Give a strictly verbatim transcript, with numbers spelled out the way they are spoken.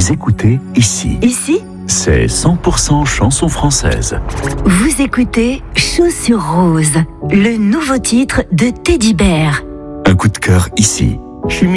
Vous écoutez ici. Ici, C'est cent pour cent chanson française. vous écoutez Chaussures Roses, le nouveau titre de Teddy Bear. Un coup de cœur ici. Chimie.